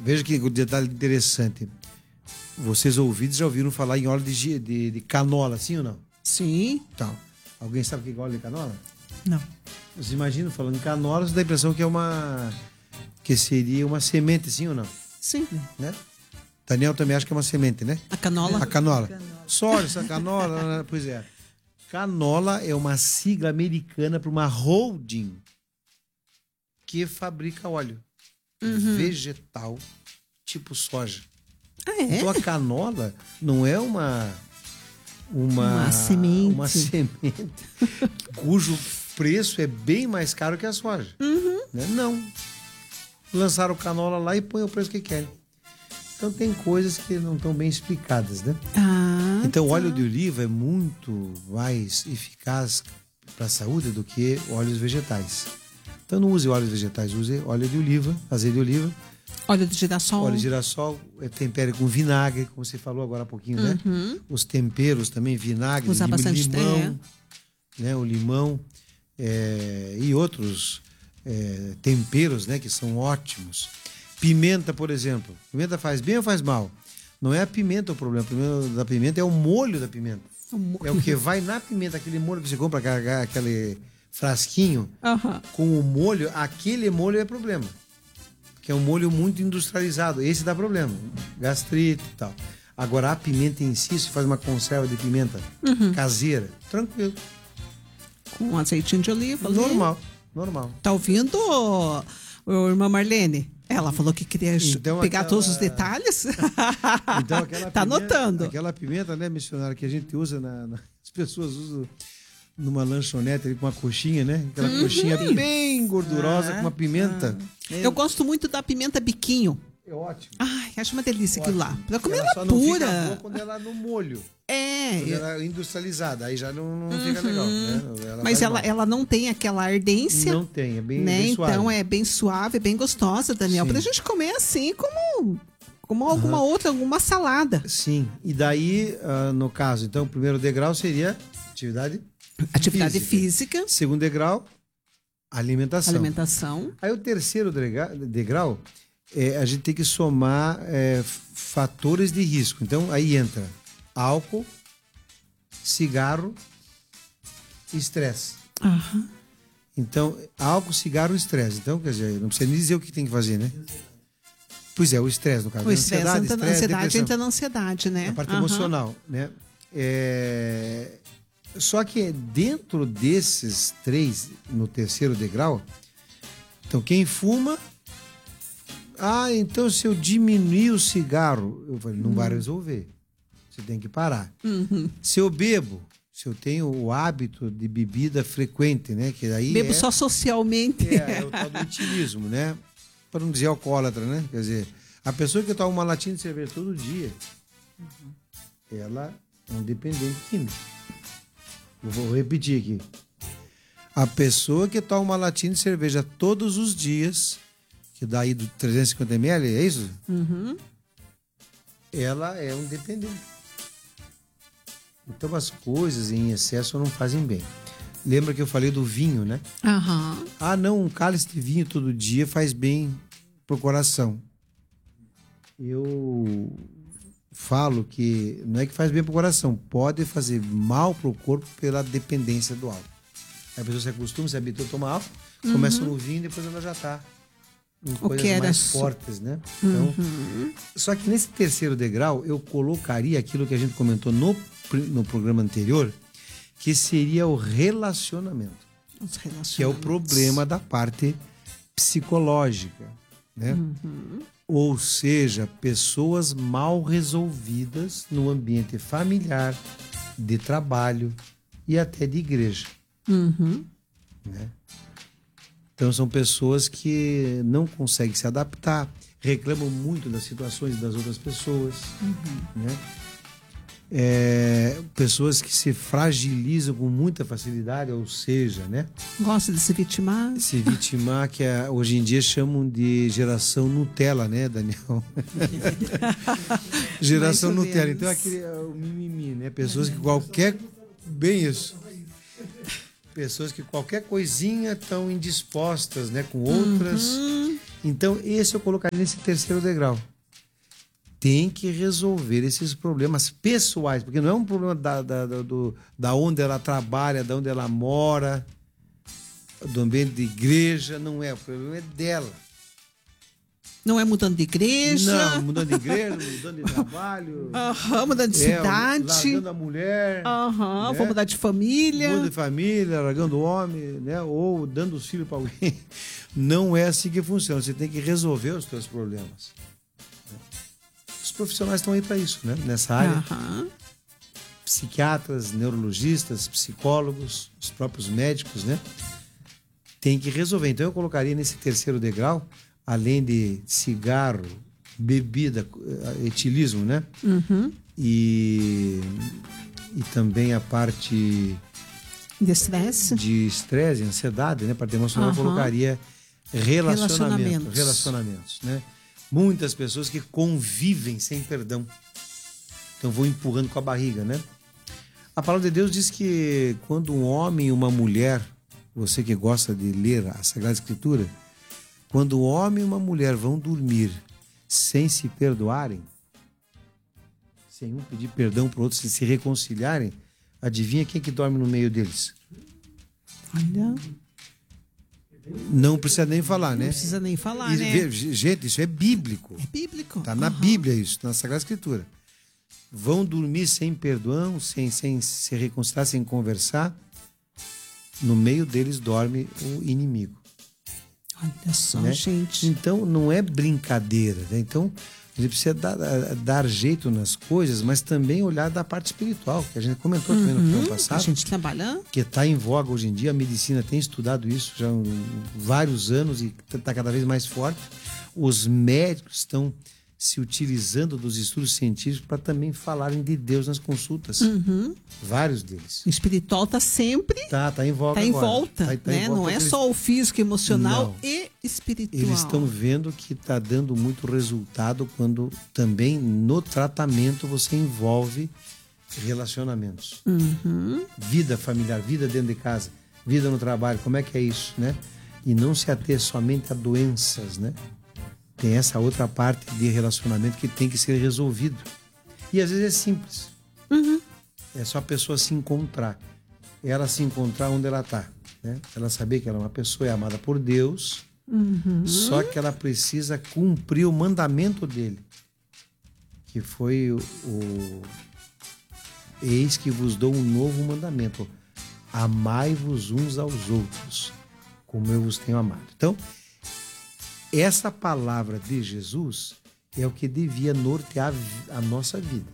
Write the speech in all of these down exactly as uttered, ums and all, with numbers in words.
veja que detalhe interessante. Vocês ouvidos já ouviram falar em óleo de, de, de canola, sim ou não? Sim. Então, alguém sabe o que é óleo de canola? Não. Vocês imaginam, falando em canola, você dá a impressão que é uma... que seria uma semente, sim ou não? Sim. Né? Daniel também acha que é uma semente, né? A canola? A canola. Soja, essa canola, pois é. Canola é uma sigla americana para uma holding que fabrica óleo uhum. vegetal tipo soja. Ah, é? Então a canola não é uma uma, uma semente, uma semente cujo preço é bem mais caro que a soja. Uhum. Né? Não. Lançaram canola lá e põe o preço que querem. Então tem coisas que não estão bem explicadas, né? Ah, então o tá. óleo de oliva é muito mais eficaz para a saúde do que óleos vegetais. Então não use óleos vegetais, use óleo de oliva, azeite de oliva. Óleo de girassol. Óleo de girassol, tempere com vinagre, como você falou agora há pouquinho, né? Uhum. Os temperos também, vinagre, usar lim, bastante limão, né? O limão é, e outros é, temperos, né? Que são ótimos. Pimenta, por exemplo. Pimenta faz bem ou faz mal? Não é a pimenta o problema. O problema da pimenta é o molho da pimenta. O molho. É o que vai na pimenta, aquele molho que você compra, aquele frasquinho, uhum. com o molho, aquele molho é problema. Que é um molho muito industrializado. Esse dá problema. Gastrite e tal. Agora, a pimenta em si, se faz uma conserva de pimenta uhum. caseira, tranquilo. Com azeitinho de oliva. Normal, ali. normal. Tá ouvindo, ô, irmã Marlene? Ela falou que queria então, pegar aquela... todos os detalhes. Então, aquela tá pimenta, anotando. Aquela pimenta, né, missionária, que a gente usa, na, na... as pessoas usam numa lanchonete ali, com uma coxinha, né? Aquela uhum. coxinha bem gordurosa ah, com uma pimenta. Ah. Eu gosto muito da pimenta biquinho. É ótimo. Ai, acho uma delícia ótimo. aquilo lá. Pra comer ela, ela só pura. Não fica boa quando ela é no molho. É. Quando ela é industrializada, aí já não, não uhum. fica legal. Né? Ela Mas ela, ela não tem aquela ardência. Não tem, é bem, né? bem suave. Então é bem suave, é bem gostosa, Daniel. Sim. Pra gente comer assim como, como alguma uhum. outra, alguma salada. Sim. E daí, uh, no caso, então, o primeiro degrau seria atividade Atividade física. física. Segundo degrau, alimentação. Alimentação. Aí o terceiro degrau, é, a gente tem que somar é, fatores de risco. Então, aí entra álcool, cigarro e estresse. Uhum. Então, álcool, cigarro e estresse. Então, quer dizer, não precisa nem dizer o que tem que fazer, né? Pois é, o estresse, no caso. O estresse, ansiedade, entra, estresse, ansiedade depressão. entra na ansiedade, né? A parte uhum. emocional, né? É... Só que dentro desses três, no terceiro degrau, então quem fuma, ah, então se eu diminuir o cigarro, eu falei, não uhum. vai resolver. Você tem que parar. Uhum. Se eu bebo, se eu tenho o hábito de bebida frequente, né? Que daí bebo é, só socialmente. É, é o tal do utilismo, né? Para não dizer alcoólatra, né? Quer dizer, a pessoa que toma uma latinha de cerveja todo dia, uhum. ela é um dependente químico. Eu vou repetir aqui. A pessoa que toma uma latinha de cerveja todos os dias, que dá aí do trezentos e cinquenta mililitros, é isso? Uhum. Ela é um dependente. Então as coisas em excesso não fazem bem. Lembra que eu falei do vinho, né? Uhum. Ah, não, um cálice de vinho todo dia faz bem pro coração. Eu falo que não é que faz bem pro coração, pode fazer mal pro corpo pela dependência do álcool. Aí a pessoa se acostuma, se habitua a tomar álcool, uhum. começa no vinho e depois ela já tá em o coisas que era mais su... fortes, né? Então, uhum. Só que nesse terceiro degrau eu colocaria aquilo que a gente comentou no, no programa anterior, que seria o relacionamento, Os relacionamentos. que é o problema da parte psicológica, né? Uhum. Ou seja, pessoas mal resolvidas no ambiente familiar, de trabalho e até de igreja. Uhum. Né? Então são pessoas que não conseguem se adaptar, reclamam muito das situações das outras pessoas, uhum. né? É, pessoas que se fragilizam com muita facilidade, ou seja, né? Gosta de se vitimar. Se vitimar, que é, hoje em dia chamam de geração Nutella, né, Daniel? Geração Nutella. Menos. Então aquele é o mimimi, né? Pessoas que qualquer... Bem isso. Pessoas que qualquer coisinha estão indispostas, né, com outras. Uhum. Então, esse eu colocaria nesse terceiro degrau. Tem que resolver esses problemas pessoais, porque não é um problema da, da, da, do, da onde ela trabalha, da onde ela mora, do ambiente de igreja, não é. O problema é dela. Não é mudando de igreja. Não, mudando de igreja, mudando de trabalho. Aham, mudando de é, cidade. largando a mulher. Aham, né? vou mudar de família. Muda de família, largando o homem, né? Ou dando os filhos para alguém. Não é assim que funciona. Você tem que resolver os seus problemas. Os profissionais estão aí para isso, né? Nessa área. Aham. Psiquiatras, neurologistas, psicólogos, os próprios médicos, né? Tem que resolver. Então eu colocaria nesse terceiro degrau, além de cigarro, bebida, etilismo, né? Uhum. E, e também a parte De estresse. de estresse, ansiedade, né? Parte emocional, Aham. eu colocaria relacionamento, Relacionamentos. relacionamentos, né? Muitas pessoas que convivem sem perdão. Então vão empurrando com a barriga, né? A palavra de Deus diz que quando um homem e uma mulher, você que gosta de ler a Sagrada Escritura, quando um homem e uma mulher vão dormir sem se perdoarem, sem um pedir perdão para o outro, sem se reconciliarem, adivinha quem que dorme no meio deles? Olha, Não precisa nem falar, né? não precisa nem falar, E, né? vê, gente, isso é bíblico. É bíblico. Está na Aham. Bíblia isso, na Sagrada Escritura. Vão dormir sem perdão, sem, sem se reconciliar, sem conversar. No meio deles dorme o inimigo. Olha só, né? gente. Então, não é brincadeira. Né? Então, a gente precisa dar, dar jeito nas coisas, mas também olhar da parte espiritual, que a gente comentou também no ano Uhum. passado. A gente trabalha. Que está em voga hoje em dia, a medicina tem estudado isso já há vários anos e está cada vez mais forte. Os médicos estão se utilizando dos estudos científicos para também falarem de Deus nas consultas. Uhum. Vários deles. O espiritual está sempre Tá, tá em voga tá em agora. volta, Tá- tá em né? volta Não é porque só o físico, emocional Não. e espiritual. Eles estão vendo que está dando muito resultado quando também no tratamento você envolve relacionamentos. Uhum. Vida familiar, vida dentro de casa, vida no trabalho, como é que é isso, né? E não se ater somente a doenças, né? Tem essa outra parte de relacionamento que tem que ser resolvido. E às vezes é simples. Uhum. É só a pessoa se encontrar. Ela se encontrar onde ela está, né? Ela saber que ela é uma pessoa, é amada por Deus, Uhum. só que ela precisa cumprir o mandamento dele, que foi o, o eis que vos dou um novo mandamento: amai-vos uns aos outros, como eu vos tenho amado. Então, essa palavra de Jesus é o que devia nortear a nossa vida.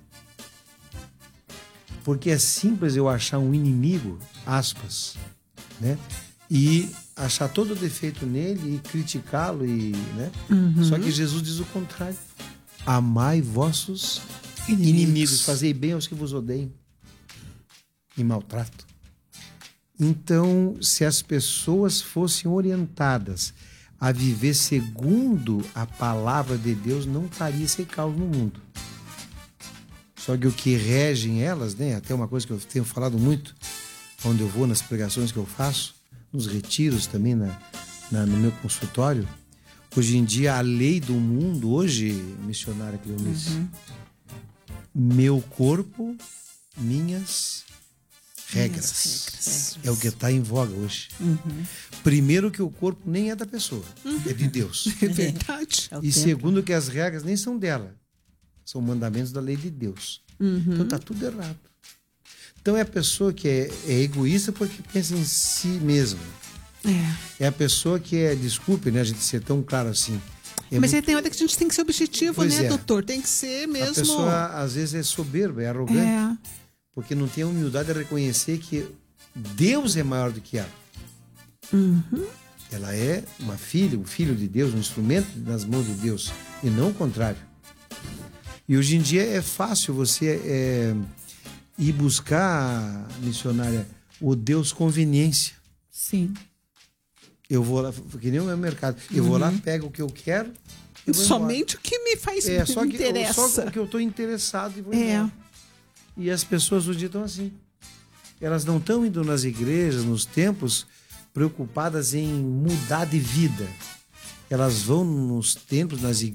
Porque é simples eu achar um inimigo, aspas, né? E achar todo o defeito nele e criticá-lo, e, né? Uhum. Só que Jesus diz o contrário: amai vossos Inimigos. inimigos, fazei bem aos que vos odeiam e maltratam. Então, se as pessoas fossem orientadas a viver segundo a palavra de Deus, não estaria esse caos no mundo. Só que o que regem elas, né? Até uma coisa que eu tenho falado muito, onde eu vou, nas pregações que eu faço, nos retiros também, na, na, no meu consultório. Hoje em dia, a lei do mundo, hoje, missionária Cleonice, uhum. meu corpo, minhas regras. regras. É o que está em voga hoje. Uhum. Primeiro que o corpo nem é da pessoa, uhum. é de Deus. É verdade. É e tempo. Segundo que as regras nem são dela, são mandamentos da lei de Deus. Uhum. Então está tudo errado. Então é a pessoa que é, é egoísta porque pensa em si mesma. É. É a pessoa que é, desculpe, né, a gente ser tão claro assim. É Mas muito... aí tem hora que a gente tem que ser objetivo, pois né, é. doutor? Tem que ser mesmo. A pessoa às vezes é soberba, é arrogante, é. porque não tem a humildade de reconhecer que Deus é maior do que ela. Uhum. Ela é uma filha, um filho de Deus, um instrumento nas mãos de Deus, e não o contrário. E hoje em dia é fácil você é, ir buscar, missionária, o Deus conveniência. Sim. Eu vou lá, que nem o meu mercado, eu vou uhum. lá, pego o que eu quero e vou somente embora. O que me faz é, me só que, interessa. Só o que eu estou interessado e vou é. embora. E as pessoas hoje estão assim. Elas não estão indo nas igrejas, nos templos, preocupadas em mudar de vida. elas vão nos templos, nas igrejas,